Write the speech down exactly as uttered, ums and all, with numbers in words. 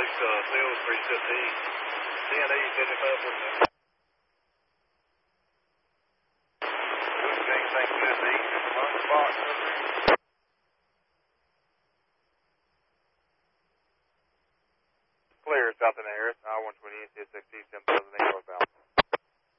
Police, uh, Sales three fifteen, D N A seventy-five forty-nine. King, thank you, fifteen, on the spot, clear, South and Harris, I one twenty, C S X T, ten thousand eight northbound.